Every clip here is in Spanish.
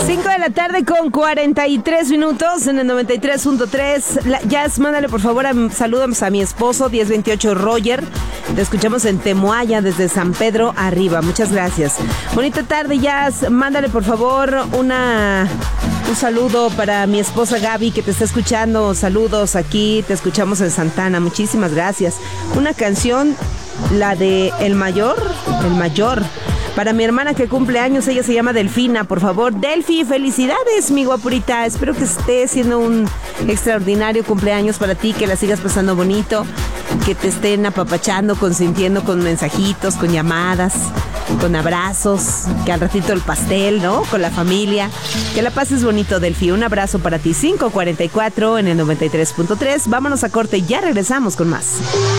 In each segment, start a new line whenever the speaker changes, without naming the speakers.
5 de la tarde con 43 minutos en el 93.3. Jazz, mándale por favor saludos a mi esposo, 1028 Roger. Te escuchamos en Temoaya desde San Pedro arriba. Muchas gracias. Bonita tarde, Jazz. Mándale por favor un saludo para mi esposa Gaby que te está escuchando. Saludos aquí, te escuchamos en Santana. Muchísimas gracias. Una canción, la de El Mayor. Para mi hermana que cumple años, ella se llama Delfina, por favor. Delfi, felicidades, mi guapurita. Espero que esté siendo un extraordinario cumpleaños para ti, que la sigas pasando bonito, que te estén apapachando, consintiendo con mensajitos, con llamadas, con abrazos, que al ratito el pastel, ¿no? Con la familia. Que la pases bonito, Delfi. Un abrazo para ti. 5:44 en el 93.3. Vámonos a corte y ya regresamos con más.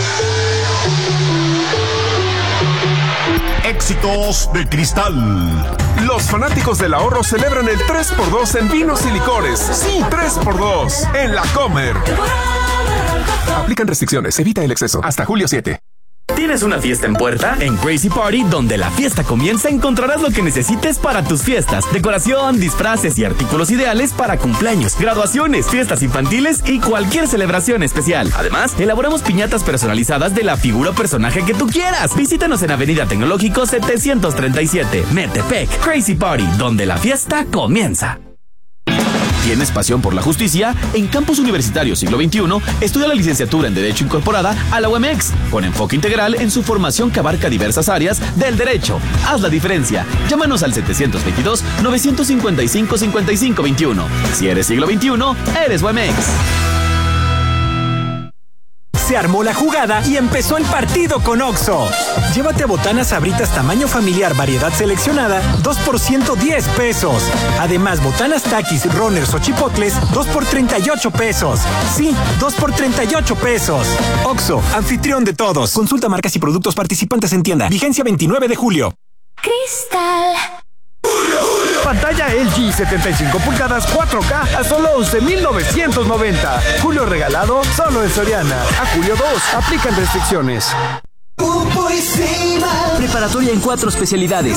Éxitos de Cristal. Los fanáticos del ahorro celebran el 3x2 en vinos y licores. Sí, 3x2 en La Comer. Aplican restricciones, evita el exceso. Hasta julio 7.
¿Tienes una fiesta en puerta? En Crazy Party, donde la fiesta comienza, encontrarás lo que necesites para tus fiestas. Decoración, disfraces y artículos ideales para cumpleaños, graduaciones, fiestas infantiles y cualquier celebración especial. Además, elaboramos piñatas personalizadas de la figura o personaje que tú quieras. Visítanos en Avenida Tecnológico 737, Metepec. Crazy Party, donde la fiesta comienza. ¿Tienes pasión por la justicia? En Campus Universitario Siglo XXI, estudia la licenciatura en Derecho incorporada a la UMX, con enfoque integral en su formación que abarca diversas áreas del derecho. Haz la diferencia. Llámanos al 722-955-5521. Si eres Siglo XXI, eres UMX.
Se armó la jugada y empezó el partido con Oxxo. Llévate botanas Sabritas tamaño familiar, variedad seleccionada, 2 por 110 pesos. Además, botanas Takis, Runners o Chipotles, 2 por 38 pesos. Sí, 2 por 38 pesos. Oxxo, anfitrión de todos. Consulta marcas y productos participantes en tienda. Vigencia 29 de julio.
Cristal.
Pantalla LG 75 pulgadas 4K a solo 11,990. Julio regalado solo en Soriana. A julio 2. Aplican restricciones.
Preparatoria en 4 especialidades.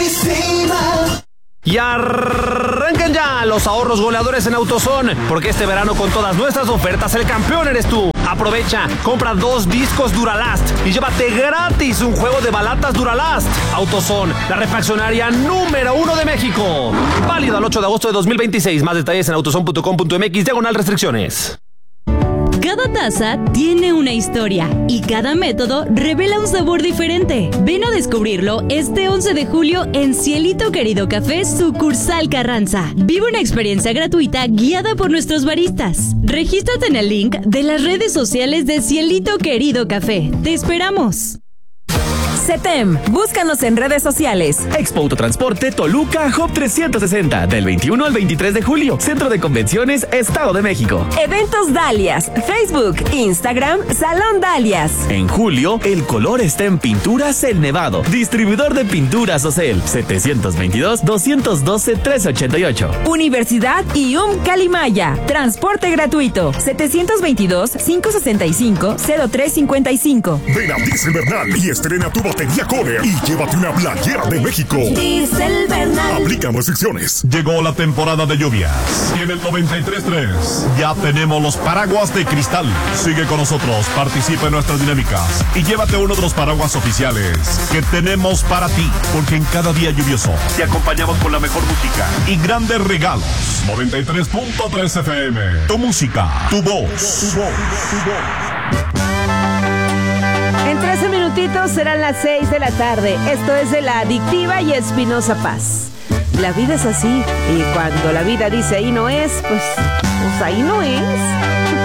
Y arrancan ya los ahorros goleadores en AutoZone, porque este verano con todas nuestras ofertas el campeón eres tú. Aprovecha, compra 2 discos Duralast y llévate gratis un juego de balatas Duralast. AutoZone, la refaccionaria número 1 de México. Válido al 8 de agosto de 2026. Más detalles en autozone.com.mx/restricciones.
Cada taza tiene una historia y cada método revela un sabor diferente. Ven a descubrirlo este 11 de julio en Cielito Querido Café, sucursal Carranza. Vive una experiencia gratuita guiada por nuestros baristas. Regístrate en el link de las redes sociales de Cielito Querido Café. ¡Te esperamos!
CETEM, búscanos en redes sociales.
Expo Autotransporte Toluca Hub 360, del 21 al 23 de julio. Centro de Convenciones, Estado de México.
Eventos Dalias, Facebook, Instagram, Salón Dalias.
En julio, el color está en Pinturas El Nevado. Distribuidor de pinturas Ocel, 722-212-1388.
Universidad IUM Calimaya. Transporte gratuito, 722-565-0355.
Ven a Diesel Bernal y estrena tu batería Kohler y llévate una playera de México.
Diesel Bernal.
Aplican restricciones. Llegó la temporada de lluvias y en el 93.3 ya tenemos los paraguas de Cristal. Sigue con nosotros, participa en nuestras dinámicas y llévate uno de los paraguas oficiales que tenemos para ti, porque en cada día lluvioso te acompañamos con la mejor música y grandes regalos. 93.3 FM. Tu música, tu voz. Tu voz.
En 13 minutitos serán las 6 de la tarde. Esto es de La Adictiva y Espinosa Paz. La vida es así, y cuando la vida dice ahí no es, pues ahí no es.